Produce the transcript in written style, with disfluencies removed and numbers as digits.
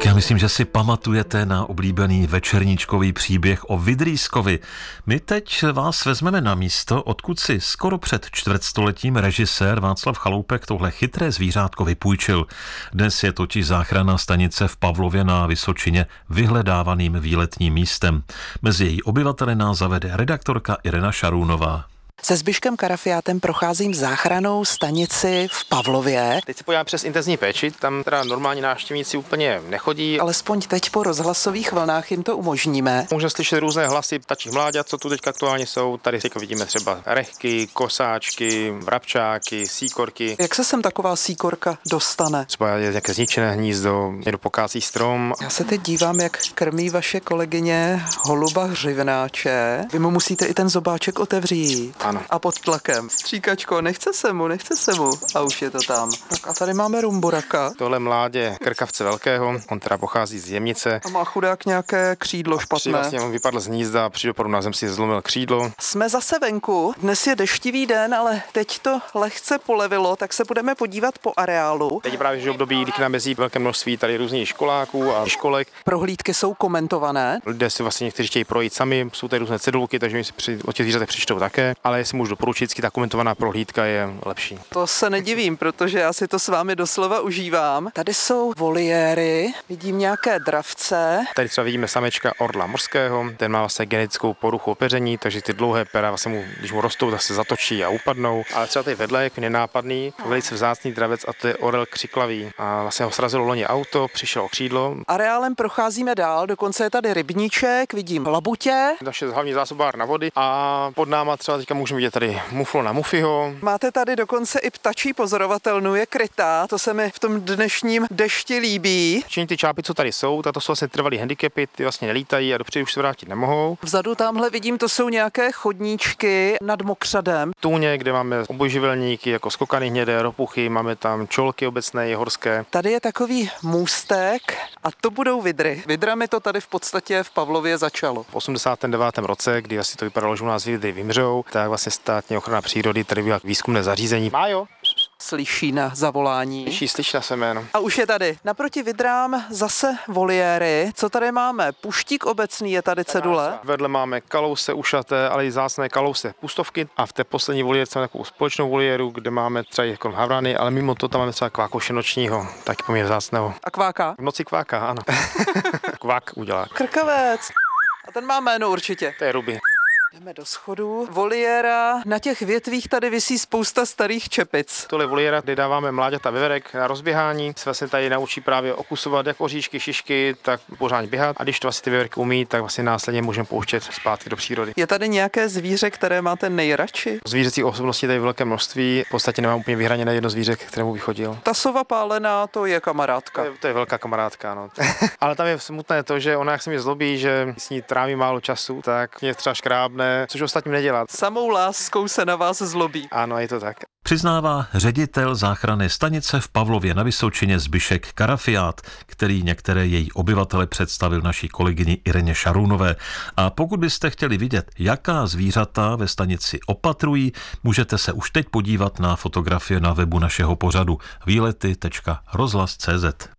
Tak já myslím, že si pamatujete na oblíbený večerníčkový příběh o Vydrýskovi. My teď vás vezmeme na místo, odkud si skoro před čtvrtstoletím režisér Václav Chaloupek tohle chytré zvířátko vypůjčil. Dnes je totiž záchranná stanice v Pavlově na Vysočině vyhledávaným výletním místem. Mezi její obyvateli nás zavede redaktorka Irena Šarůnová. Se Zbyškem Karafiátem procházím záchrannou stanici v Pavlově. Teď se podíváme přes intenzivní péči, tam teda normální návštěvníci úplně nechodí. Alespoň teď po rozhlasových vlnách jim to umožníme. Můžeme slyšet různé hlasy ptačích mláďat, co tu teď aktuálně jsou. Tady teď vidíme třeba rehky, kosáčky, vrabčáky, síkorky. Jak se sem taková síkorka dostane? Třeba je nějaké zničené hnízdo, někdo pokácí strom. Já se teď dívám, jak krmí vaše kolegyně holuba hřivnáče. Vy mu musíte i ten zobáček otevřít. Ano. A pod tlakem. Stříkačko, nechce se mu. A už je to tam. Tak a tady máme rumburaka. Tohle mládě krkavce velkého, on teda pochází z Jemnice. A má chudák nějaké křídlo špatné. Vlastně on vypadl z hnízda, při dopadu na zem si zlomil křídlo. Jsme zase venku. Dnes je deštivý den, ale teď to lehce polevilo, tak se budeme podívat po areálu. Teď právě že období, kdy k nám jezdí velké množství tady různých školáků a školek. Prohlídky jsou komentované. Lidé si vlastně někteří chtějí projít sami, jsou tady různé cedulky, takže mi si o těch zvířatech přečtou také, ale jestli můžu doporučit, ta komentovaná prohlídka je lepší. To se nedivím, protože já si to s vámi doslova užívám. Tady jsou voliéry, vidím nějaké dravce. Tady třeba vidíme samečka orla morského, ten má vlastně genetickou poruchu opeření, takže ty dlouhé pera vlastně mu, když mu rostou, tak se zatočí a upadnou. Ale třeba tady vedle je nenápadný, velice vzácný dravec a to je orel křiklavý. A vlastně ho srazilo loni auto, přišel o křídlo. Areálem procházíme dál, dokonce je tady rybníček, vidím labutě. Naše hlavní zásobárna vody a pod náma třeba teďka můžeme vidět tady muflona Muffiho. Máte tady dokonce i ptačí pozorovatelnu, je krytá, to se mi v tom dnešním dešti líbí. Všichni ty čápy, co tady jsou, to jsou vlastně trvalý handicapy, ty vlastně nelítají a dopředu už se vrátit nemohou. Vzadu tamhle vidím, to jsou nějaké chodníčky nad mokřadem. Tůně, kde máme obojživelníky jako skokany hnědé, ropuchy, máme tam čolky obecné i horské. Tady je takový můstek a to budou vidry. Vidrami to tady v podstatě v Pavlově začalo. V 89. roce, kdy asi to vypadalo, že u nás vidry vymřou, tak vlastně státní ochrana přírody tady byla výzkumné zařízení. Májo! Slyší na zavolání. Slyší na se jméno. A už je tady. Naproti vidrám zase voliéry. Co tady máme? Puštík obecný je tady cedule. Vedle máme kalouse ušaté, ale i vzácné kalouse pustovky. A v té poslední voliérce máme takovou společnou voliéru, kde máme třeba jako havrany, ale mimo to tam máme třeba kvákoše nočního, taky poměrně vzácného. A kváka? V noci kváka, ano. Kvák udělá. Krkavec. A ten má jméno určitě. To je ruby. Jdeme do schodu. Voliéra. Na těch větvích tady visí spousta starých čepic. Tohle voliéra, kde dáváme mláďata veverek na rozběhání. Se vlastně tady naučí právě okusovat jak oříšky, šišky, tak pořádně běhat. A když to vlastně ty veverky umí, tak vlastně následně můžeme pouštět zpátky do přírody. Je tady nějaké zvíře, které máte nejradši? Zvířecích osobností tady velké množství. V podstatě nemám úplně vyhraněné jedno zvíře, k kterému bych chodil. Ta sova pálená, to je kamarádka. To je velká kamarádka, no. Ale tam je smutné to, že ona jak se mě zlobí, že s ní tráví málo času, tak mě třeba škrábne, což ostatním nedělá. Samou láskou se na vás zlobí. Ano, je to tak. Přiznává ředitel záchranné stanice v Pavlově na Vysočině Zbyšek Karafiát, který některé její obyvatele představil naší kolegyni Ireně Šarůnové. A pokud byste chtěli vidět, jaká zvířata ve stanici opatrují, můžete se už teď podívat na fotografie na webu našeho pořadu výlety.rozhlas.cz.